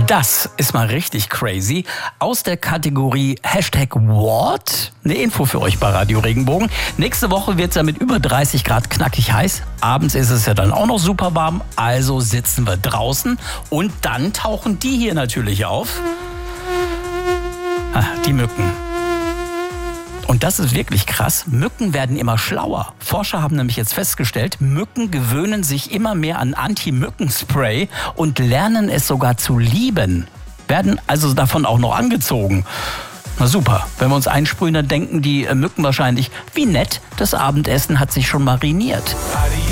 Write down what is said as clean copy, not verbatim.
Das ist mal richtig crazy. Aus der Kategorie #What? Eine Info für euch bei Radio Regenbogen. Nächste Woche wird es ja mit über 30 Grad knackig heiß. Abends ist es ja dann auch noch super warm. Also sitzen wir draußen und dann tauchen die hier natürlich auf. Die Mücken. Und das ist wirklich krass. Mücken werden immer schlauer. Forscher haben nämlich jetzt festgestellt, Mücken gewöhnen sich immer mehr an Anti-Mücken-Spray und lernen es sogar zu lieben. Werden also davon auch noch angezogen. Na super, wenn wir uns einsprühen, dann denken die Mücken wahrscheinlich, wie nett, das Abendessen hat sich schon mariniert.